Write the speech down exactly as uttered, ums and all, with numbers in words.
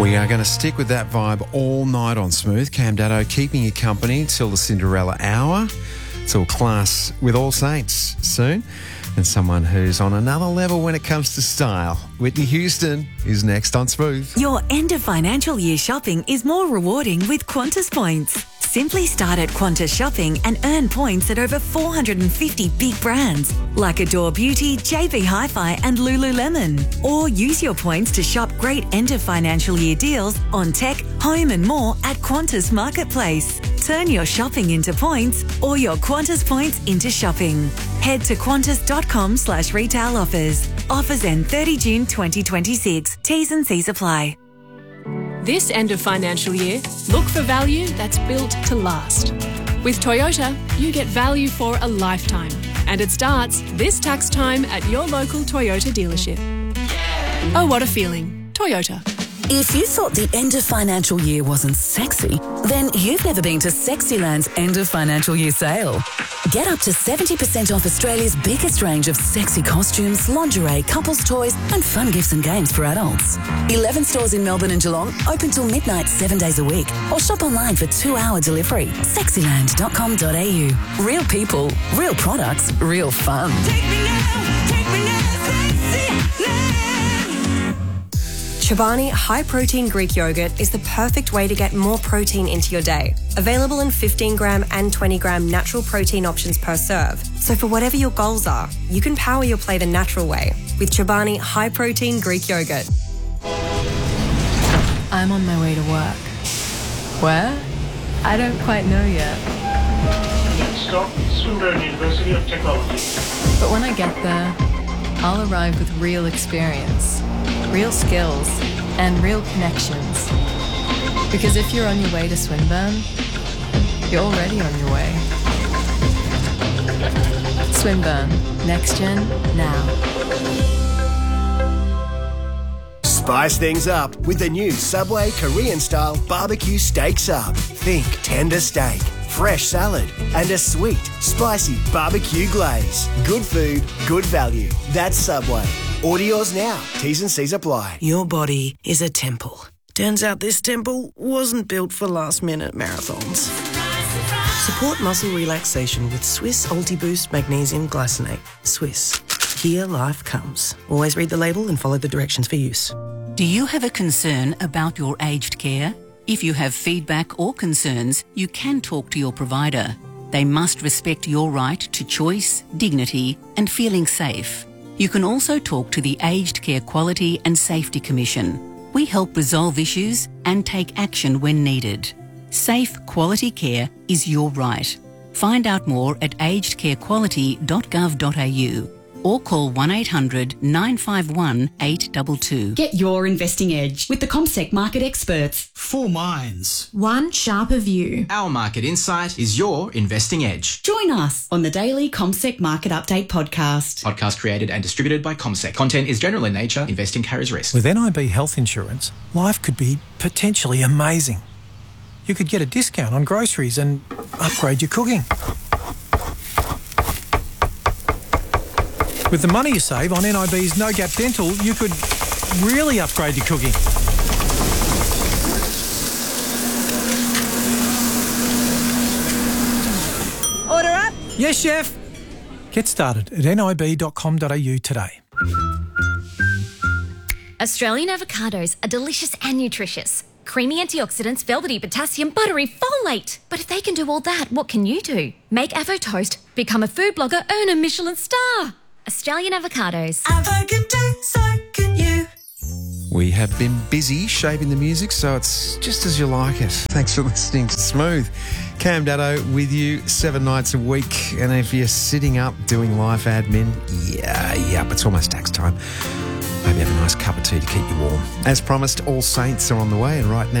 We are going to stick with that vibe all night on Smooth. Cam Daddo keeping you company till the Cinderella hour. Till class with All Saints soon. And someone who's on another level when it comes to style. Whitney Houston is next on Smooth. Your end of financial year shopping is more rewarding with Qantas points. Simply start at Qantas Shopping and earn points at over four hundred fifty big brands like Adore Beauty, J B Hi-Fi and Lululemon. Or use your points to shop great end of financial year deals on tech, home and more at Qantas Marketplace. Turn your shopping into points or your Qantas points into shopping. Head to qantas.com slash retail offers. Offers end thirty June twenty twenty-six. T's and C's apply. This end of financial year, look for value that's built to last. With Toyota, you get value for a lifetime. And it starts this tax time at your local Toyota dealership. Oh, what a feeling. Toyota. If you thought the end of financial year wasn't sexy, then you've never been to Sexyland's end of financial year sale. Get up to seventy percent off Australia's biggest range of sexy costumes, lingerie, couples toys and fun gifts and games for adults. eleven stores in Melbourne and Geelong, open till midnight seven days a week. Or shop online for two-hour delivery. sexyland dot com dot a u. Real people, real products, real fun. Take me now, take me now, Sexyland. Chobani High Protein Greek Yogurt is the perfect way to get more protein into your day. Available in fifteen gram and twenty gram natural protein options per serve. So for whatever your goals are, you can power your plate a natural way with Chobani High Protein Greek Yogurt. I'm on my way to work. Where? I don't quite know yet. Next stop, Swinburne University of Technology. But when I get there, I'll arrive with real experience, real skills, and real connections. Because if you're on your way to Swinburne, you're already on your way. Swinburne. Next Gen, now. Spice things up with the new Subway Korean-style barbecue steak sub. Think tender steak, fresh salad, and a sweet, spicy barbecue glaze. Good food, good value. That's Subway. Order yours now. T's and C's apply. Your body is a temple. Turns out this temple wasn't built for last-minute marathons. Support muscle relaxation with Swiss Ultiboost Magnesium Glycinate. Swiss. Here life comes. Always read the label and follow the directions for use. Do you have a concern about your aged care? If you have feedback or concerns, you can talk to your provider. They must respect your right to choice, dignity, and feeling safe. You can also talk to the Aged Care Quality and Safety Commission. We help resolve issues and take action when needed. Safe, quality care is your right. Find out more at aged care quality dot gov dot a u or call one eight hundred nine five one eight two two. Get your investing edge with the CommSec market experts. Four minds. One sharper view. Our market insight is your investing edge. Join us on the daily CommSec Market Update podcast. Podcast created and distributed by CommSec. Content is general in nature. Investing carries risk. With N I B health insurance, life could be potentially amazing. You could get a discount on groceries and upgrade your cooking. With the money you save on N I B's No Gap Dental, you could really upgrade your cooking. Order up. Yes, chef. Get started at N I B dot com dot a u today. Australian avocados are delicious and nutritious. Creamy antioxidants, velvety potassium, buttery folate. But if they can do all that, what can you do? Make Avo Toast, become a food blogger, earn a Michelin star. Australian avocados. Avo can do, so can you. We have been busy shaping the music, so it's just as you like it. Thanks for listening to Smooth. Cam Daddo with you seven nights a week. And if you're sitting up doing life admin, yeah, yeah, it's almost tax time. Maybe have a nice cup of tea to keep you warm. As promised, All Saints are on the way, and right now,